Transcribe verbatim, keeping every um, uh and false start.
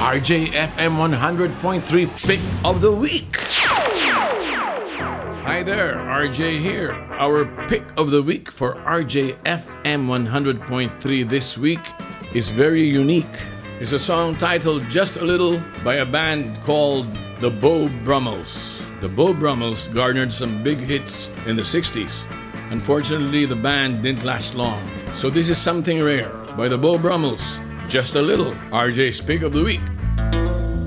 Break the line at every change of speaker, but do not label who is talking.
R J F M one hundred point three Pick of the Week. Hi there, R J here. Our Pick of the Week for R J F M one hundred point three this week is very unique. It's a song titled Just a Little by a band called the Beau Brummels. The Beau Brummels garnered some big hits in the sixties. Unfortunately, the band didn't last long. So this is something rare by the Beau Brummels. Just a Little, R J's Pick of the Week.